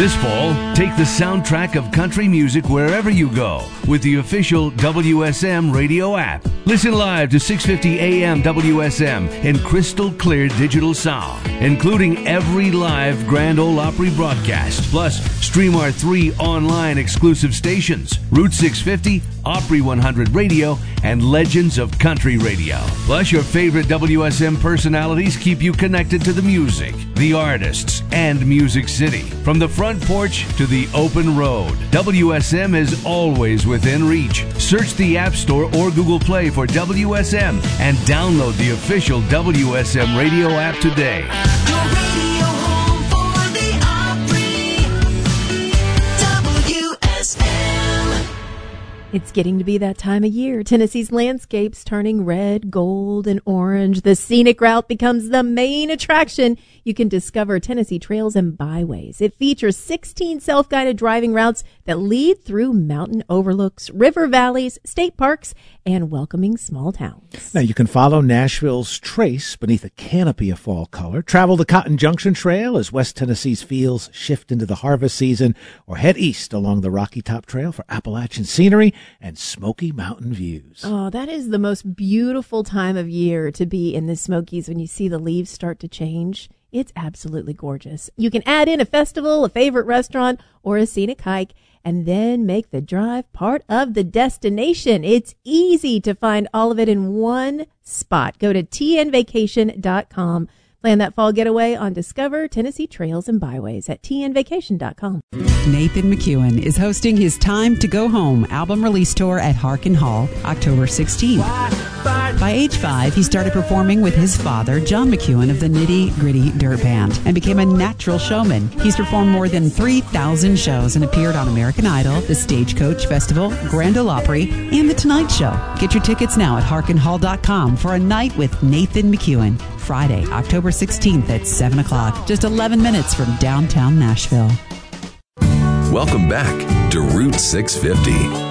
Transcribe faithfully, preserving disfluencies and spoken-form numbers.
This fall, take the soundtrack of country music wherever you go with the official W S M radio app. Listen live to six fifty A M W S M in crystal clear digital sound, including every live Grand Ole Opry broadcast. Plus, stream our three online exclusive stations, Route six fifty, Opry one hundred Radio, and Legends of Country Radio. Plus, your favorite W S M personalities keep you connected to the music, the artists, and Music City. From the front porch to the open road, W S M is always within reach. Search the App Store or Google Play for W S M and download the official W S M radio app today. Your radio home for the Opry, W S M. It's getting to be that time of year. Tennessee's landscapes turning red, gold, and orange. The scenic route becomes the main attraction. You can discover Tennessee Trails and Byways. It features sixteen self-guided driving routes that lead through mountain overlooks, river valleys, state parks, and welcoming small towns. Now, you can follow Nashville's trace beneath a canopy of fall color, travel the Cotton Junction Trail as West Tennessee's fields shift into the harvest season, or head east along the Rocky Top Trail for Appalachian scenery and Smoky Mountain views. Oh, that is the most beautiful time of year to be in the Smokies when you see the leaves start to change. It's absolutely gorgeous. You can add in a festival, a favorite restaurant, or a scenic hike, and then make the drive part of the destination. It's easy to find all of it in one spot. Go to T N vacation dot com. Plan that fall getaway on Discover Tennessee Trails and Byways at T N vacation dot com. Nathan McEwen is hosting his Time to Go Home album release tour at Harkin Hall, October sixteenth. By age five, he started performing with his father, John McEwen of the Nitty Gritty Dirt Band, and became a natural showman. He's performed more than three thousand shows and appeared on American Idol, the Stagecoach Festival, Grand Ole Opry, and The Tonight Show. Get your tickets now at harkin hall dot com for a night with Nathan McEwen, Friday, October sixteenth at seven o'clock, just eleven minutes from downtown Nashville. Welcome back to Route six fifty.